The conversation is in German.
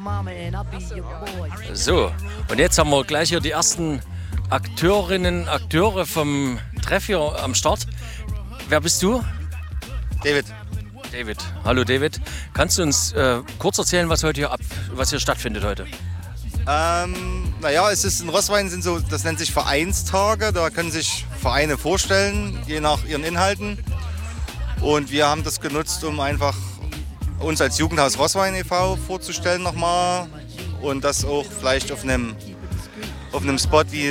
So, und jetzt haben wir gleich hier die ersten Akteure vom Treff hier am Start. Wer bist du? David. David. Hallo David. Kannst du uns kurz erzählen, was hier stattfindet heute? Es ist in Roßwein das nennt sich Vereinstage. Da können sich Vereine vorstellen, je nach ihren Inhalten. Und wir haben das genutzt, um einfach uns als Jugendhaus Roßwein e.V. vorzustellen nochmal. Und das auch vielleicht auf einem Spot wie